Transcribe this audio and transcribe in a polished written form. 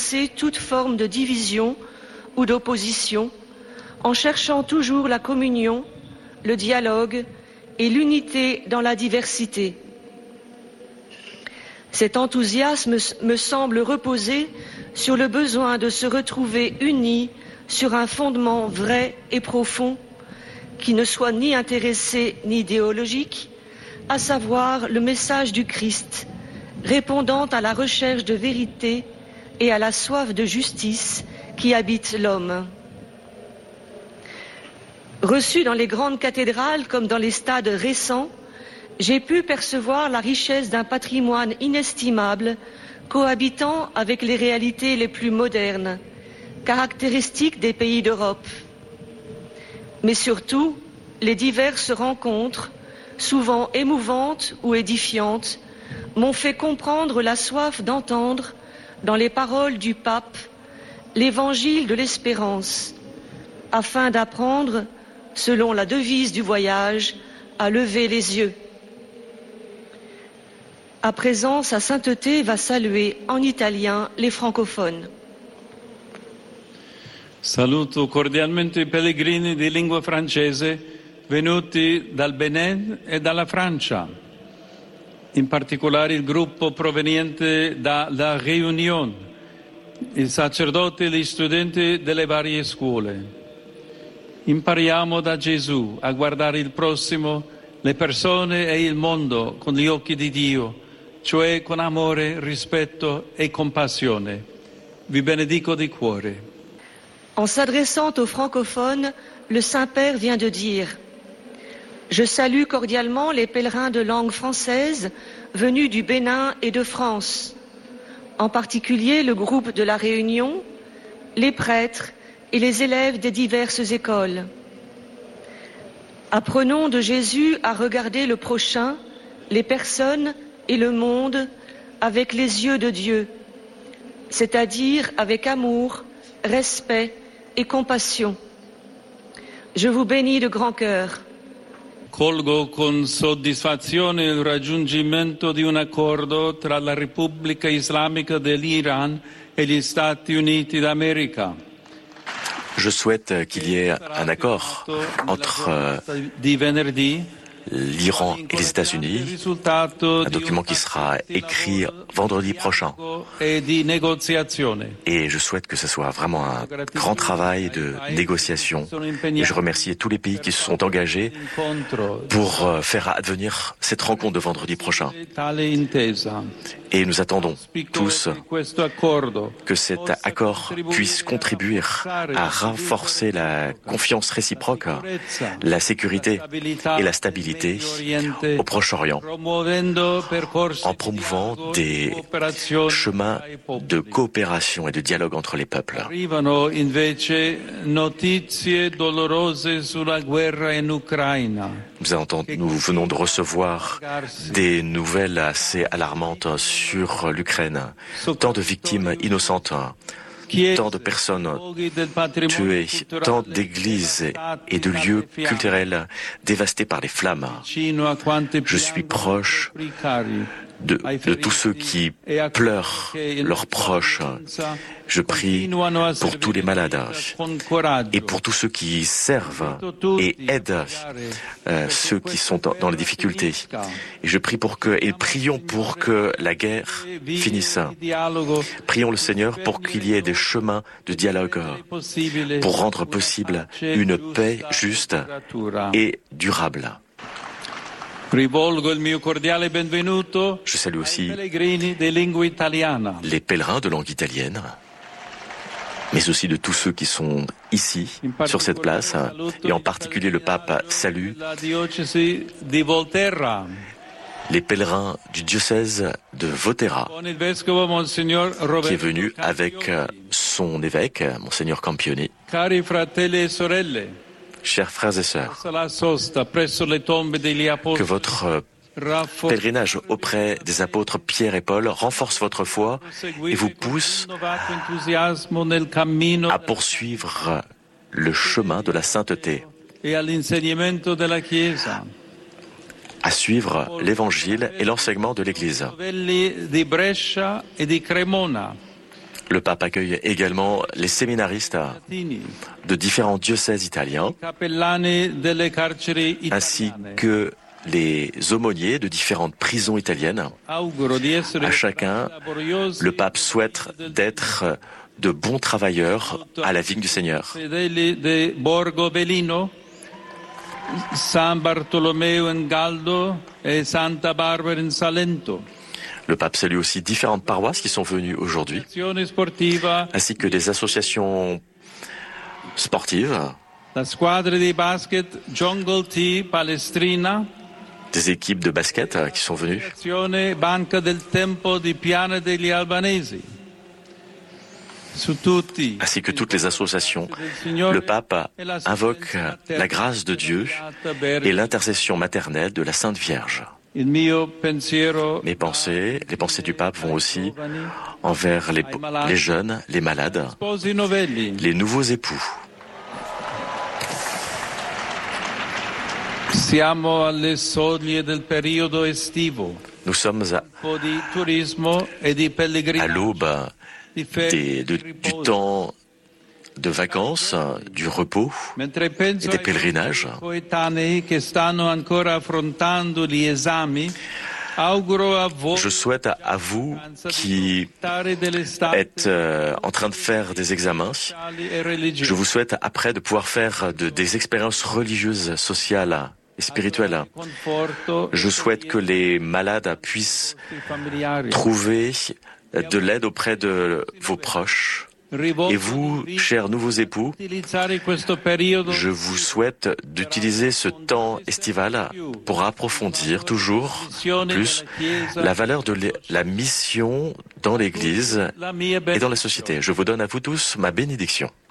dépasser toute forme de division ou d'opposition, en cherchant toujours la communion, le dialogue et l'unité dans la diversité. Cet enthousiasme me semble reposer sur le besoin de se retrouver unis sur un fondement vrai et profond, qui ne soit ni intéressé ni idéologique, à savoir le message du Christ, répondant à la recherche de vérité et à la soif de justice qui habite l'homme. Reçu dans les grandes cathédrales comme dans les stades récents, j'ai pu percevoir la richesse d'un patrimoine inestimable, cohabitant avec les réalités les plus modernes, caractéristiques des pays d'Europe. Mais surtout, les diverses rencontres, souvent émouvantes ou édifiantes, m'ont fait comprendre la soif d'entendre, dans les paroles du pape, l'évangile de l'espérance, afin d'apprendre, selon la devise du voyage, à lever les yeux. À présent, sa sainteté va saluer en italien les francophones. Saluto cordialmente i pellegrini di lingua francese venuti dal Benin e dalla Francia, in particolare il gruppo proveniente dalla Réunion, i sacerdoti e gli studenti delle varie scuole. Impariamo da Gesù a guardare il prossimo, le persone e il mondo con gli occhi di Dio, cioè con amore, rispetto e compassione. Vi benedico di cuore. En s'adressant aux francophones, le Saint-Père vient de dire « Je salue cordialement les pèlerins de langue française venus du Bénin et de France, en particulier le groupe de la Réunion, les prêtres et les élèves des diverses écoles. Apprenons de Jésus à regarder le prochain, les personnes et le monde avec les yeux de Dieu, c'est-à-dire avec amour, respect et compassion. Je vous bénis de grand cœur. Colgo con soddisfazione il raggiungimento di un accordo tra la Repubblica Islamica dell'Iran e gli Stati Uniti d'America. Je souhaite qu'il y ait un accord entre l'Iran et les États-Unis, un document qui sera écrit vendredi prochain. Et je souhaite que ce soit vraiment un grand travail de négociation. Et je remercie tous les pays qui se sont engagés pour faire advenir cette rencontre de vendredi prochain. Et nous attendons tous que cet accord puisse contribuer à renforcer la confiance réciproque, la sécurité et la stabilité au Proche-Orient, en promouvant des chemins de coopération et de dialogue entre les peuples. Nous venons de recevoir des nouvelles assez alarmantes sur l'Ukraine. Tant de victimes innocentes, tant de personnes tuées, tant d'églises et de lieux culturels dévastés par les flammes. Je suis proche de tous ceux qui pleurent leurs proches. Je prie pour tous les malades et pour tous ceux qui servent et aident ceux qui sont dans les difficultés. Et je prie et prions pour que la guerre finisse. Prions le Seigneur pour qu'il y ait des chemins de dialogue pour rendre possible une paix juste et durable. Je salue aussi les pèlerins de langue italienne, mais aussi de tous ceux qui sont ici, sur cette place, et en particulier le pape salue les pèlerins du diocèse de Volterra, qui est venu avec son évêque, Monseigneur Campioni. Chers frères et sœurs, que votre pèlerinage auprès des apôtres Pierre et Paul renforce votre foi et vous pousse à poursuivre le chemin de la sainteté, à suivre l'évangile et l'enseignement de l'Église. Le pape accueille également les séminaristes de différents diocèses italiens, ainsi que les aumôniers de différentes prisons italiennes. À chacun, le pape souhaite d'être de bons travailleurs à la vigne du Seigneur. San Bartolomeo in Galdo et Santa Barbara in Salento. Le pape salue aussi différentes paroisses qui sont venues aujourd'hui, ainsi que des associations sportives, la squadra di basket Jungle Tea Palestrina, des équipes de basket qui sont venues, Banca del Tempo di Piana degli Albanesi, ainsi que toutes les associations. Le pape invoque la grâce de Dieu et l'intercession maternelle de la Sainte Vierge. Mes pensées, les pensées du pape vont aussi envers les jeunes, les malades, les nouveaux époux. Nous sommes à l'aube du temps de vacances, du repos et des pèlerinages. Je souhaite à vous qui êtes en train de faire des examens, je vous souhaite après de pouvoir faire des expériences religieuses, sociales et spirituelles. Je souhaite que les malades puissent trouver de l'aide auprès de vos proches. Et vous, chers nouveaux époux, je vous souhaite d'utiliser ce temps estival pour approfondir toujours plus la valeur de la mission dans l'Église et dans la société. Je vous donne à vous tous ma bénédiction.